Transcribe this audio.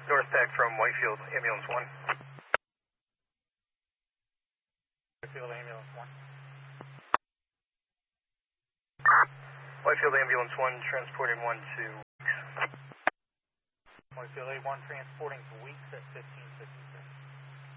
North Pack from Whitefield, Ambulance 1. Whitefield, Ambulance 1. Whitefield, Ambulance 1, transporting 1 to Weeks. Whitefield A1, transporting to Weeks at 1556.